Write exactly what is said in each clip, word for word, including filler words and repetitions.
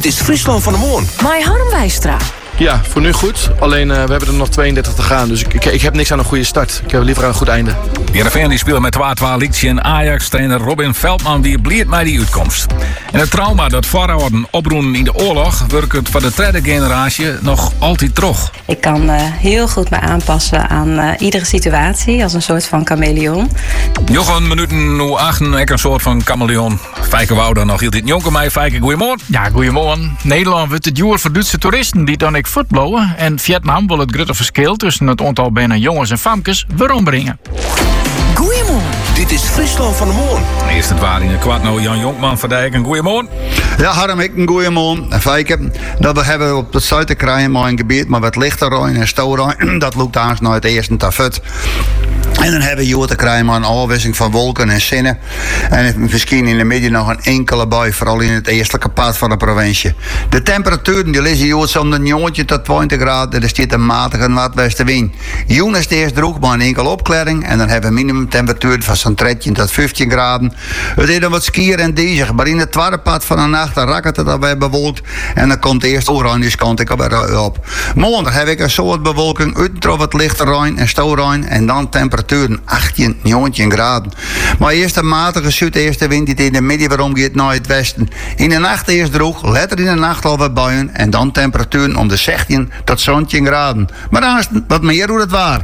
Dit is Friesland van de Moon. Mai Harm Wijstra. Ja, voor nu goed. Alleen uh, we hebben er nog tweeëndertig te gaan. Dus ik, ik, ik heb niks aan een goede start. Ik heb liever aan een goed einde. Heerenveen die speelt met twee-twee liedje en Ajax-trainer Robin Veldman die bliert mij die uitkomst. En het trauma dat voorouderen oproepen in de oorlog werkt het voor de tweede generatie nog altijd terug. Ik kan uh, heel goed me aanpassen aan uh, iedere situatie als een soort van chameleon. Jochen minuten nu achten, ik een soort van chameleon. Fijke wou dan nog heel dit jonker mij. Fijke, goeiemorgen. Ja, goeiemorgen. Nederland wordt het jaar voor Duitse toeristen die dan ik voetblouwen. En Vietnam wil het grote verschil tussen het aantal binnen jongens en famkes waarom brengen. Goeiemorgen. Dit is Friesland van de Moon. Eerst het waar in de kwart nou Jan Jonkman van Dijk. Een goeiemorgen. Ja, Harm, ik een goeiemorgen. Fijke, dat we hebben op het zuiden krijgen maar een gebied, maar wat lichter en stoorijn. Dat loopt aan naar het eerste tafut. En dan hebben we te krijgen maar een afwisseling van wolken en zinnen. En misschien in de midden nog een enkele bui, vooral in het eerstelijke pad van de provincie. De temperaturen die liggen hier zo'n negen tot twintig graden. Er staat een matige noordwestenwind. Joen is het eerst droog, maar een enkele opklaring. En dan hebben we minimumtemperatuur van zo'n dertien tot vijftien graden. Het is dan wat skier en diesig. Maar in het tweede pad van de nacht dan raakt het alweer bewolkt. En dan komt eerst oranje kant ik alweer op. Maandag heb ik een soort bewolking. Uiteraard wat lichte rijn en stoorijn. En dan temperatuur achttien, negentien graden. Maar eerst een matige zuideerste wind die in de midden waarom gaat naar het westen. In de nacht eerst droog, later in de nacht al wat buien en dan temperaturen om de zestien tot zeventien graden. Maar dan is het wat meer hoe het waar.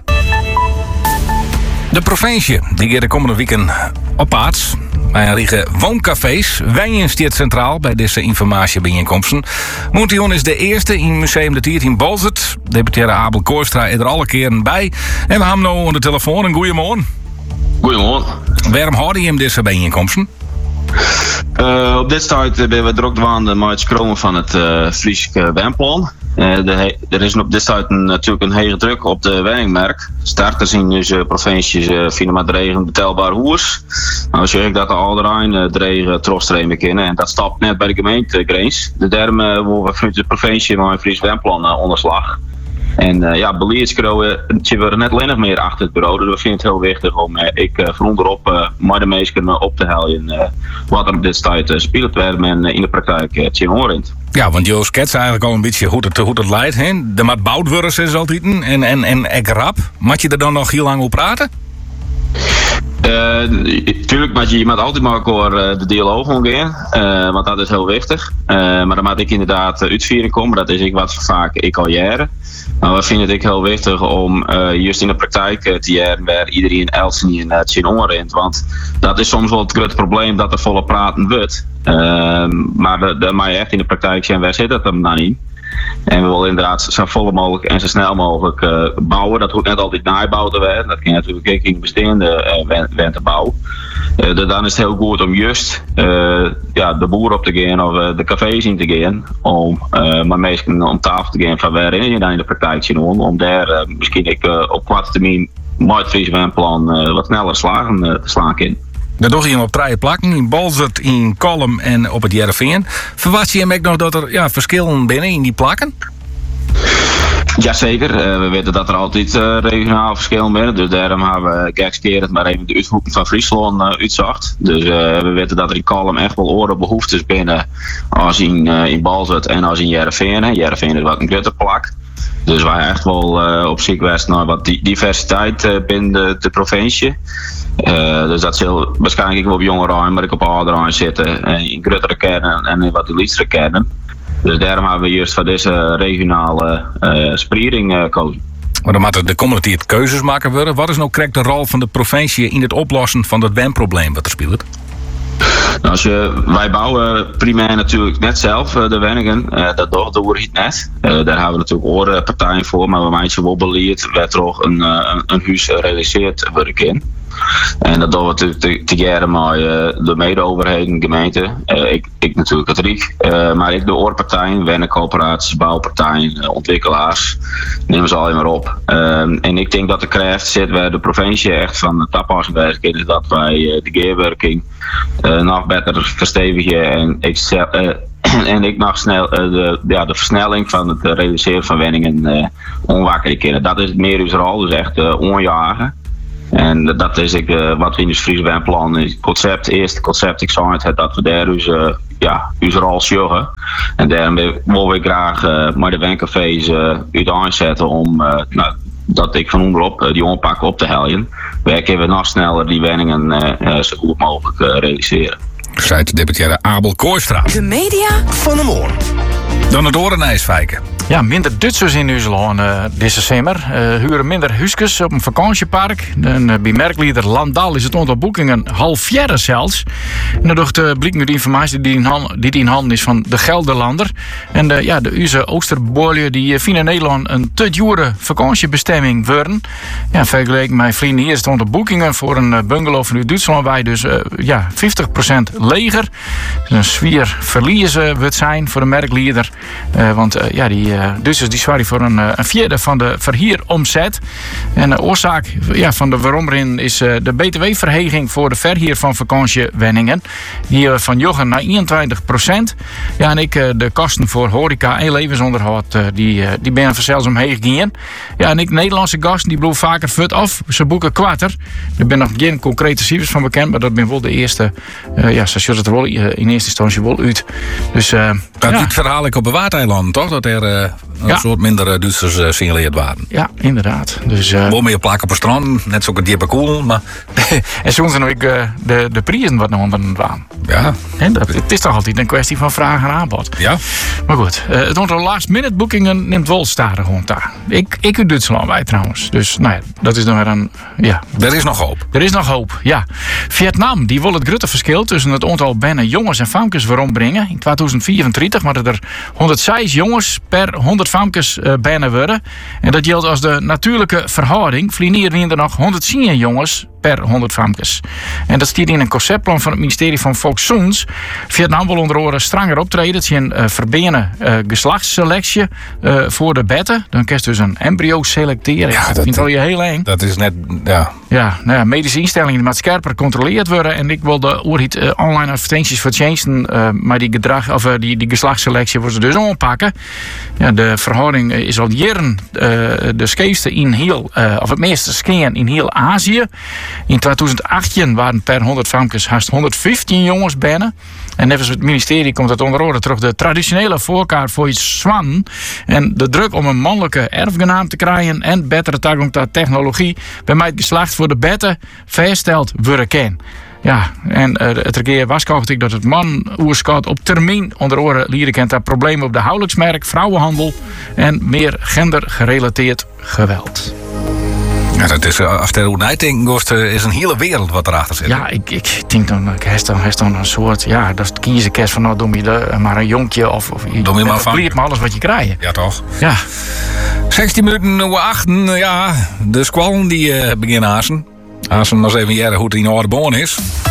De provincie die gaat de komende weken opwaarts. Bij een riege wooncafés. Wijnjen staat centraal bij deze informatiebijeenkomsten. Moention is de eerste in Museum de Tiert in Balzert. Deputaire Abel Kooistra is er alle keren bij. En we hebben nu aan de telefoon. Een goeiemorgen. Goeiemorgen. Waarom houden je hem deze bijeenkomsten? Uh, op dit start ben we druk aan met het schromen van het uh, Friese Wijnplan. Uh, de, er is op dit start een, natuurlijk een hele druk op de wenningmerk. Starters in deze provincies uh, vinden met regen betelbaar hoers. Nou, als je dat de Alderijn uh, de regen terugstremen kennen en dat stapt net bij de gemeentegrens. De derde uh, worden we de provincie met een Fries Wijnplan uh, onderslag. En uh, ja, beleidsbureau, je wordt net alleen nog meer achter het bureau. Dus we vinden het heel wichtig om uh, ik uh, vooronderop uh, maar de meesten uh, op te halen uh, wat er op dit tijd uh, speelt werden en uh, in de praktijk uh, tien hoorint. Ja, want je schetst eigenlijk al een beetje hoe het, hoe het leidt. Hè? De maat bouwd worden is altijd en, en, en ik rap. Moet je er dan nog heel lang op praten? Uh, tuurlijk moet je, je moet altijd maar door uh, de dialoog omgaan, uh, want dat is heel wichtig. Uh, maar dan moet ik inderdaad uh, uitvieren komen, dat is ik wat vaak ik al jaren. Maar we vinden het ook heel wichtig om uh, juist in de praktijk uh, te jaren waar iedereen else niet in het zin onrent. Want dat is soms wel het grote probleem dat er volle praten wordt. Uh, maar dan moet je echt in de praktijk zijn, waar zit dat dan dan in? En we willen inderdaad zo vol mogelijk en zo snel mogelijk uh, bouwen. Dat hoeft net altijd nabouwd te werden. Dat kan natuurlijk ook in bestaande uh, wentebouw. Uh, dan is het heel goed om juist uh, ja, de boer op te gaan of uh, de cafés in te gaan. Om uh, maar meestal om tafel te gaan van waarin je dan in de praktijk zien. Om, om daar uh, misschien ik, uh, op korte termijn met het Friese Wijnplan uh, wat sneller slagen, uh, te slaan in. Dat doe je hem op drie plakken, in Balzert, in Kolm en op het Heerenveen. Verwacht je hem ook nog dat er ja, verschillen binnen in die plakken? Jazeker, uh, we weten dat er altijd uh, regionaal verschillen zijn. Dus daarom hebben we geëxteerd maar even de uithoeken van Friesland uh, uitzocht. Dus uh, we weten dat er in Kolm echt wel oren behoeftes binnen als in, uh, in Balzert en als in Heerenveen. Heerenveen is wat een grote plak. Dus wij echt wel uh, op zich best naar wat diversiteit uh, binnen de, de provincie. Uh, dus dat zal waarschijnlijk wel op jonge ruim, maar ik op oude ruim zitten. Uh, in grotere kernen en in wat lichtere kernen. Dus daarom hebben we juist voor deze regionale uh, spreiding uh, gekozen. Maar dan moeten de community het keuzes maken worden. Wat is nou correct de rol van de provincie in het oplossen van het wenprobleem wat er speelt? Nou, als je, wij bouwen primair natuurlijk net zelf uh, de wenningen. Uh, dat doen we niet net. Uh, daar hebben we natuurlijk oorpartijen voor. Maar we maken wel beleid waar toch een, uh, een huis gerealiseerd wordt in. En dat doen we te, te, te jaren met uh, de mede-overheden, gemeente. Uh, ik, ik natuurlijk het Rijk. Uh, maar ik de oorpartijen, wennencoöperaties, bouwpartijen, uh, ontwikkelaars. Neem ze allemaal op. Uh, en ik denk dat de kracht zit waar de provincie echt van de tapassenwerk is. Dat wij uh, de gearwerking uh, nog beter verstevigen. En ik, uh, en ik nog snel uh, de, ja, de versnelling van het realiseren van wenningen uh, onwakker kennen. Dat is het meer uw rol, dus echt uh, onjagen. En dat is ik, uh, wat we in het Friesland plan is. Concept, eerste concept, ik zei het, dat we daar dus, uh, ja, onze rol zorgen. En daarmee willen we graag uh, met de wijncafés uh, uit aanzetten om, uh, nou, dat ik van onderop uh, die onpak op te helpen. Werken we nog sneller die wenningen uh, uh, zo goed mogelijk uh, realiseren. Zei de deputaire Abel Kooistra. De media van de morgen. Dan het Orenijswijken. Ja, minder Duitsers in Nieuwzeeland uh, deze zomer. Uh, huren minder huisjes op een vakantiepark. En, uh, bij merklieder Landal is het aantal boekingen halfjaren zelfs. En dat uh, blijkt nu de informatie die in, hand, die in handen is van de Gelderlander. En uh, ja, de Uze Oosterboorlje die uh, vinden Nederland een te dure vakantiebestemming worden. Ja, vergeleken met vrienden hier is het aantal boekingen voor een uh, bungalow van Duitsland waar dus uh, ja, vijftig procent leger. Dus een sfeer verliezen wordt zijn voor de merklieder. Uh, want uh, ja, die uh, Duitsers die zwaaien voor een, uh, een vierde van de verhieromzet. En de oorzaak ja, van de waarom is uh, de B T W-verheging voor de verhier van vakantiewenningen. Die uh, van joggen naar eenentwintig procent. Ja, en ik uh, de kosten voor horeca en levensonderhoud uh, die, uh, die ben zelfs omheen gegaan. Ja, en ik Nederlandse gasten die blijven vaker fut af. Ze boeken kwarter. Er ben nog geen concrete cijfers van bekend, maar dat ben wel de eerste. Uh, ja, zoals je het wel uh, in eerste instantie wel uit. Dus uh, dat ja. dit verhaal ik op Bewaardeilanden, toch? Dat er uh, een ja. soort minder uh, Duitsers uh, signaleerd waren. Ja, inderdaad. Dus, uh, wel meer plakken op het strand, net zoals het diepe koel, maar... en soms dan ook uh, de, de prijzen wat naar onder waren. Ja. En dat, het is toch altijd een kwestie van vraag en aanbod. Ja. Maar goed, uh, het aantal last minute boekingen neemt wel stadig rond daar. Ik, ik uit Duitsland wij trouwens. Dus nou ja, dat is dan weer een... Ja. Er is nog hoop. Er is nog hoop, ja. Vietnam, die wil het grote verschil tussen het aantal binnen jongens en famkes waarombrengen. In tweeduizend vierentwintig maar er honderdzes jongens per honderd famkes uh, binnen worden. En dat geldt als de natuurlijke verhouding. Vlienieren er nog honderdtien jongens per honderd famkes. En dat staat in een conceptplan van het ministerie van Volksgezondheid. Vietnam wil onder andere stranger optreden. Het is een uh, verbenen uh, geslachtsselectie uh, voor de betten. Dan kun je dus een embryo selecteren. Ja, dat dat vind je heel eng. Dat is net, ja... Ja, nou ja, medische instellingen die met scherper gecontroleerd worden. En ik wil de oorhit uh, online advertenties voor changen. Uh, maar die, gedrag, of, uh, die, die geslachtsselectie worden ze dus aanpakken. Ja, de verhouding is al jaren uh, de scheefste in heel, uh, of het meeste skeen in heel Azië. In tweeduizend achttien waren per honderd famkes haast honderdvijftien jongens binnen. En nevens het ministerie komt het onder andere terug de traditionele voorkaart voor iets zwan. En de druk om een mannelijke erfgenaam te krijgen en betere toegang tot technologie bij mij het geslacht voor de betten versteld worden kan. Ja, en uh, het regeer was ik dat het man oerschat op termijn onder oren lieren kent dat problemen op de huwelijksmerk, vrouwenhandel en meer gendergerelateerd geweld. Ja, dat is, als je erover nadenkt, is een hele wereld wat erachter zit. Ja, ik, ik denk dan, ik heb dan, dan een soort, ja, dat is het kiezen kerst van, nou, doe je de, maar een jonkje of, of je, doe je maar van. Leert maar alles wat je krijgt. Ja, toch? Ja. zestien minuten over achten, ja, de squallen die uh, beginnen haasen. Als we nog eens even jaren hoe het in de oude boon is.